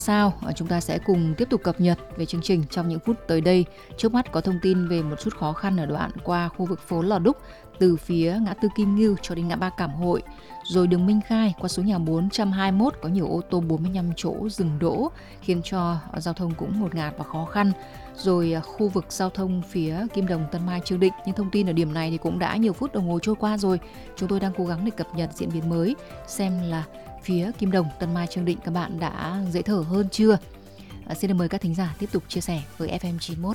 sao. Chúng ta sẽ cùng tiếp tục cập nhật về chương trình trong những phút tới đây. Trước mắt có thông tin về một chút khó khăn ở đoạn qua khu vực phố Lò Đúc từ phía ngã tư Kim Ngưu cho đến ngã ba Cảm Hội. Rồi đường Minh Khai qua số nhà 421 có nhiều ô tô 45 chỗ dừng đỗ khiến cho giao thông cũng ngột ngạt và khó khăn. Rồi khu vực giao thông phía Kim Đồng, Tân Mai, Trương Định. Nhưng thông tin ở điểm này thì cũng đã nhiều phút đồng hồ trôi qua rồi. Chúng tôi đang cố gắng để cập nhật diễn biến mới xem là phía Kim Đồng, Tân Mai, Trương Định các bạn đã dễ thở hơn chưa? Xin được mời các thính giả tiếp tục chia sẻ với FM 91.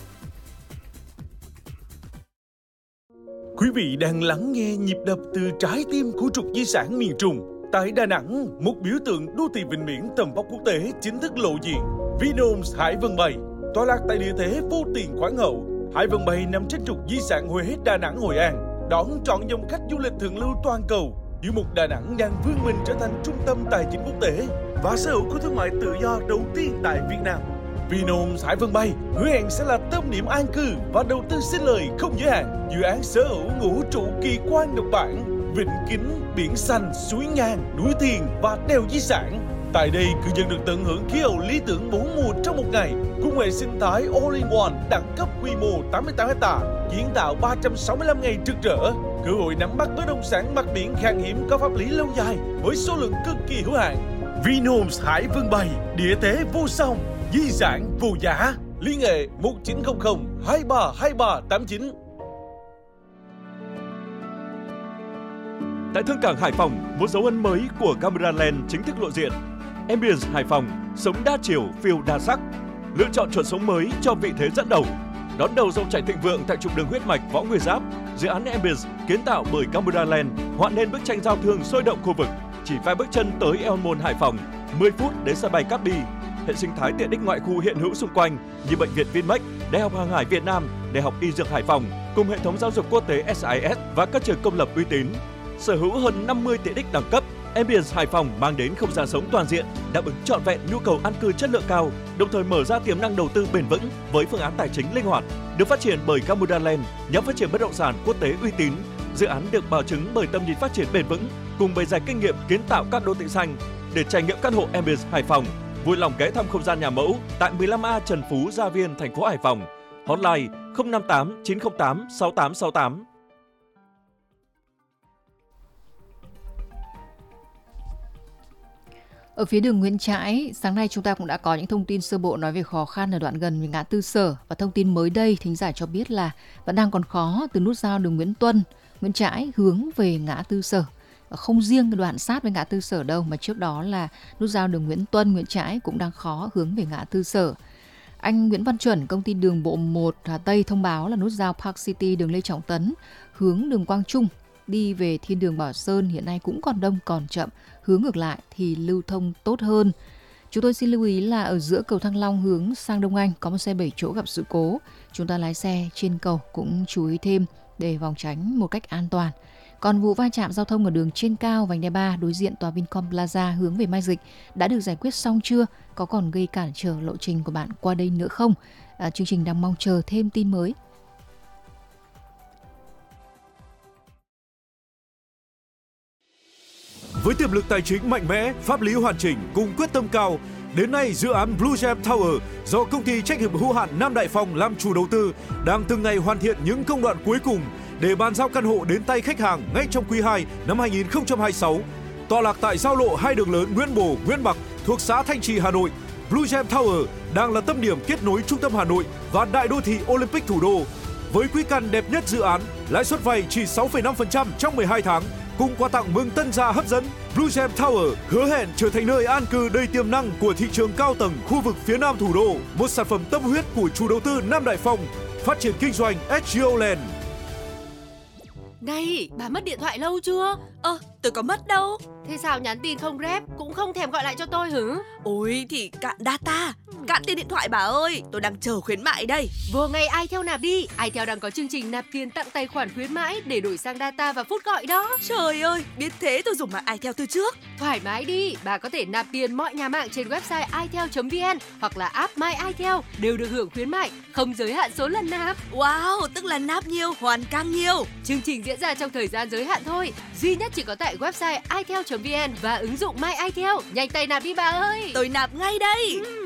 Quý vị đang lắng nghe nhịp đập từ trái tim của trục di sản miền Trung. Tại Đà Nẵng, một biểu tượng đô thị vịnh biển tầm vóc quốc tế chính thức lộ diện. Vinhomes Hải Vân Bay, tọa lạc tại địa thế vô tiền khoáng hậu. Hải Vân Bay nằm trên trục di sản Huế, Đà Nẵng, Hội An, đón trọn dòng khách du lịch thượng lưu toàn cầu. Giữa một Đà Nẵng đang vươn mình trở thành trung tâm tài chính quốc tế và sở hữu của thương mại tự do đầu tiên tại Việt Nam. Vinhomes Hải Vân Bay hứa hẹn sẽ là tâm điểm an cư và đầu tư sinh lời không giới hạn. Dự án sở hữu ngũ trụ kỳ quan độc bản, vịnh kính, biển xanh, suối ngang, núi thiền và đèo di sản. Tại đây, cư dân được tận hưởng khí hậu lý tưởng 4 mùa trong một ngày, cùng hệ sinh thái All-in-One đẳng cấp quy mô 88 ha, kiến tạo 365 ngày trực rỡ, cơ hội nắm bắt bất động sản mặt biển khan hiếm có pháp lý lâu dài với số lượng cực kỳ hữu hạn. Vinhomes Hải Vân Bay, địa thế vô song, di sản vô giá. Liên hệ 1900 232389. Tại Thương cảng Hải Phòng, một dấu ấn mới của Cameraland chính thức lộ diện. Ambience Hải Phòng, sống đa chiều, phiêu đa sắc. Lựa chọn chuẩn sống mới cho vị thế dẫn đầu. Đón đầu dòng chảy thịnh vượng tại trục đường huyết mạch Võ Nguyên Giáp, dự án Ambience kiến tạo bởi Cameraland họa nên bức tranh giao thương sôi động khu vực. Chỉ vài bước chân tới Eo Môn Hải Phòng, 10 phút đến sân bay Cát Bi. Hệ sinh thái tiện ích ngoại khu hiện hữu xung quanh như bệnh viện Vinmec, Đại học Hàng hải Việt Nam, Đại học Y Dược Hải Phòng cùng hệ thống giáo dục quốc tế SIS và các trường công lập uy tín. Sở hữu hơn 50 tiện ích đẳng cấp, Ambience Hải Phòng mang đến không gian sống toàn diện, đáp ứng trọn vẹn nhu cầu an cư chất lượng cao, đồng thời mở ra tiềm năng đầu tư bền vững với phương án tài chính linh hoạt. Được phát triển bởi Cameraland, nhóm phát triển bất động sản quốc tế uy tín. Dự án được bảo chứng bởi tầm nhìn phát triển bền vững cùng bề dày kinh nghiệm kiến tạo các đô thị xanh. Để trải nghiệm căn hộ Ambience Hải Phòng, vui lòng ghé thăm không gian nhà mẫu tại 15A Trần Phú, Gia Viên, thành phố Hải Phòng. Hotline 058 908 6868. Ở phía đường Nguyễn Trãi, sáng nay chúng ta cũng đã có những thông tin sơ bộ nói về khó khăn ở đoạn gần với ngã tư Sở. Và thông tin mới đây, thính giả cho biết là vẫn đang còn khó từ nút giao đường Nguyễn Tuân, Nguyễn Trãi hướng về ngã tư Sở. Không riêng cái đoạn sát với ngã tư Sở đâu, mà trước đó là nút giao đường Nguyễn Tuân, Nguyễn Trãi cũng đang khó hướng về ngã tư Sở. Anh Nguyễn Văn Chuẩn, công ty đường bộ 1 Hà Tây thông báo là nút giao Park City đường Lê Trọng Tấn hướng đường Quang Trung đi về thiên đường Bảo Sơn hiện nay cũng còn đông còn chậm, hướng ngược lại thì lưu thông tốt hơn. Chúng tôi xin lưu ý là ở giữa cầu Thăng Long hướng sang Đông Anh có một xe 7 chỗ gặp sự cố. Chúng ta lái xe trên cầu cũng chú ý thêm để phòng tránh một cách an toàn. Còn vụ va chạm giao thông ở đường trên cao vành đai 3 đối diện tòa Vincom Plaza hướng về Mai Dịch đã được giải quyết xong chưa? Có còn gây cản trở lộ trình của bạn qua đây nữa không? Chương trình đang mong chờ thêm tin mới. Với tiềm lực tài chính mạnh mẽ, pháp lý hoàn chỉnh cùng quyết tâm cao, đến nay dự án Blue Gem Tower do công ty trách nhiệm hữu hạn Nam Đại Phong làm chủ đầu tư đang từng ngày hoàn thiện những công đoạn cuối cùng để bàn giao căn hộ đến tay khách hàng ngay trong quý 2 năm 2026. Tọa lạc tại giao lộ hai đường lớn Nguyễn Bồ, Nguyễn Bạc thuộc xã Thanh Trì, Hà Nội, Blue Gem Tower đang là tâm điểm kết nối trung tâm Hà Nội và đại đô thị Olympic thủ đô. Với quỹ căn đẹp nhất dự án, lãi suất vay chỉ 6,5% trong 12 tháng, cùng quà tặng mừng tân gia hấp dẫn, Blue Gem Tower hứa hẹn trở thành nơi an cư đầy tiềm năng của thị trường cao tầng khu vực phía Nam thủ đô, một sản phẩm tâm huyết của chủ đầu tư Nam Đại Phong, phát triển kinh doanh SGO Land. Này, bà mất điện thoại lâu chưa? Tôi có mất đâu. Thế sao nhắn tin không rep, cũng không thèm gọi lại cho tôi hử? Ôi thì cạn data, cạn tiền điện thoại bà ơi, tôi đang chờ khuyến mại đây. Vô ngay iTel nạp đi, iTel đang có chương trình nạp tiền tặng tài khoản khuyến mãi để đổi sang data và phút gọi đó. Trời ơi, biết thế tôi dùng mạng iTel từ trước. Thoải mái đi, bà có thể nạp tiền mọi nhà mạng trên website itel.vn hoặc là app My iTel đều được hưởng khuyến mại, không giới hạn số lần nạp. Wow, tức là nạp nhiều, hoàn càng nhiều. Chương trình diễn ra trong thời gian giới hạn thôi, duy nhất chỉ có tại website itel.vn và ứng dụng My itel. Nhanh tay nạp đi bà ơi. Tôi nạp ngay đây.